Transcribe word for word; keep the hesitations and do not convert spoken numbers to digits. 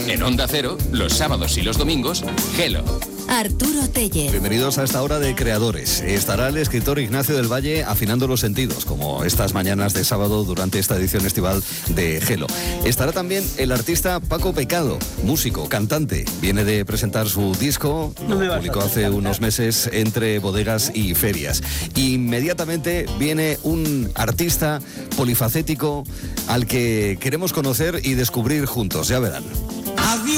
En Onda Cero, los sábados y los domingos, Gelo. Arturo Tellez. Bienvenidos a esta hora de Creadores. Estará el escritor Ignacio del Valle afinando los sentidos, como estas mañanas de sábado durante esta edición estival de Gelo. Estará también el artista Paco Pecado, músico, cantante. Viene de presentar su disco, lo publicó hace unos meses entre bodegas y ferias. Inmediatamente viene un artista polifacético al que queremos conocer y descubrir juntos, ya verán. Adiós.